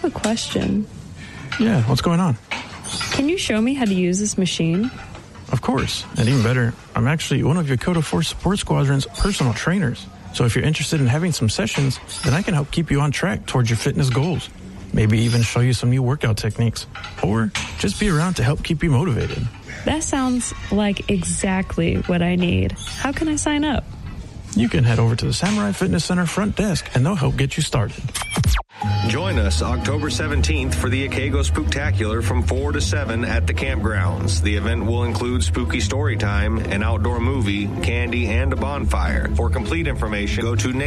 a question. Yeah, what's going on? Can you show me how to use this machine? Of course. And even better, I'm actually one of your Yokota Force Support Squadron's personal trainers. So if you're interested in having some sessions, then I can help keep you on track towards your fitness goals. Maybe even show you some new workout techniques. Or just be around to help keep you motivated. That sounds like exactly what I need. How can I sign up? You can head over to the Samurai Fitness Center front desk and they'll help get you started. Join us October 17th for the Akago Spooktacular from 4 to 7 at the campgrounds. The event will include spooky story time, an outdoor movie, candy, and a bonfire. For complete information, go to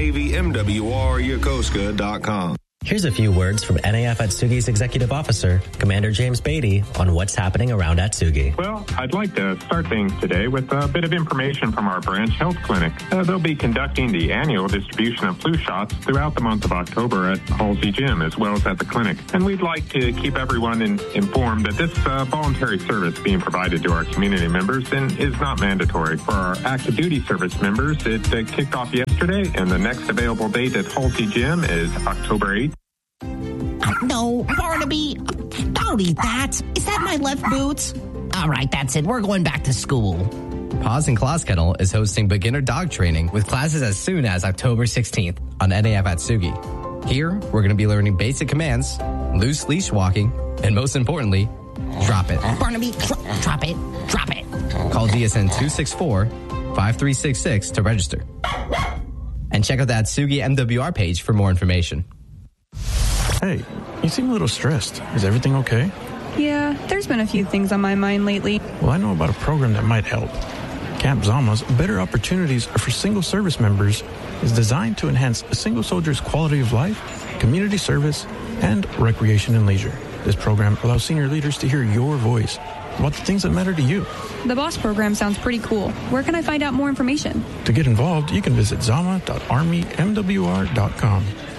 NavyMWRYokosuka.com. Here's a few words from NAF Atsugi's Executive Officer, Commander James Beatty, on what's happening around Atsugi. Well, I'd like to start things today with a bit of information from our branch health clinic. They'll be conducting the annual distribution of flu shots throughout the month of October at Halsey Gym as well as at the clinic. And we'd like to keep everyone informed that this voluntary service being provided to our community members and is not mandatory. For our active duty service members, it kicked off yesterday, and the next available date at Halsey Gym is October 8th. No, Barnaby, don't eat that. Is that my left boot? All right, that's it. We're going back to school. Paws and Claws Kennel is hosting beginner dog training with classes as soon as October 16th on NAF Atsugi. Here, we're going to be learning basic commands, loose leash walking, and most importantly, drop it. Barnaby, drop it. Drop it. Call DSN 264-5366 to register. And check out the Atsugi MWR page for more information. Hey, you seem a little stressed. Is everything okay? Yeah, there's been a few things on my mind lately. Well, I know about a program that might help. Camp Zama's Better Opportunities for Single Service Members is designed to enhance a single soldier's quality of life, community service, and recreation and leisure. This program allows senior leaders to hear your voice about the things that matter to you. The BOSS program sounds pretty cool. Where can I find out more information? To get involved, you can visit zama.armymwr.com.